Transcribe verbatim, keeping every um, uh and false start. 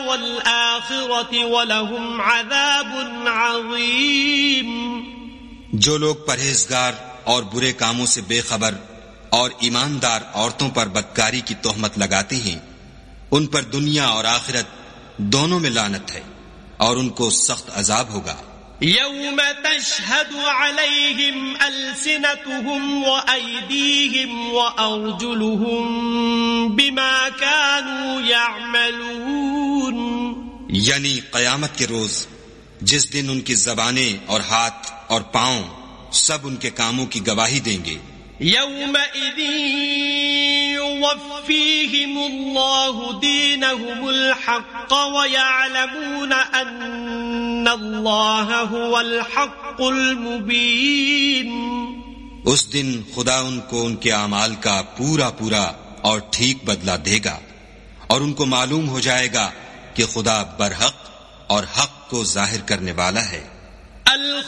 والآخرة ولهم عذاب عظيم. جو لوگ پرہیزگار اور برے کاموں سے بے خبر اور ایماندار عورتوں پر بدکاری کی تہمت لگاتے ہیں، ان پر دنیا اور آخرت دونوں میں لعنت ہے اور ان کو سخت عذاب ہوگا. يوم تشهد عليهم ألسنتهم وأيديهم وأرجلهم بما كانوا يعملون. یعنی قیامت کے روز جس دن ان کی زبانیں اور ہاتھ اور پاؤں سب ان کے کاموں کی گواہی دیں گے. يومئذ يوفيهم الله دينهم الحق ويعلمون أن الله هو الحق المبين. اس دن خدا ان کو ان کے اعمال کا پورا پورا اور ٹھیک بدلہ دے گا اور ان کو معلوم ہو جائے گا کہ خدا برحق اور حق کو ظاہر کرنے والا ہے.